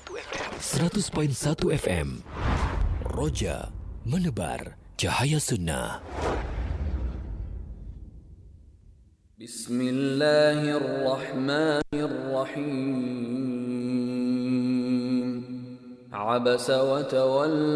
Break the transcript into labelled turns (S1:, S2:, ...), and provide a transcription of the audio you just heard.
S1: 100.1 FM. Roja menebar cahaya sunnah.
S2: Bismillahirrahmanirrahim. Abasa wa tawalla.